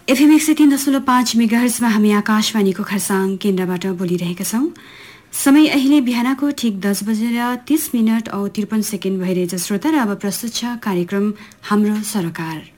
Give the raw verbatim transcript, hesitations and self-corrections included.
FM एक सय तीन दशमलव पाँच मेगाहर्जमा हामी आकाशवाणीको खरसाङ केन्द्रबाट बोलिरहेका छौं। समय अहिले बिहानको ठिक दस बजेर तीस मिनट औ त्रिपन्न सेकेन्ड भइरहेछ श्रोता। र अब प्रस्तुत छ कार्यक्रम हाम्रो सरोकार।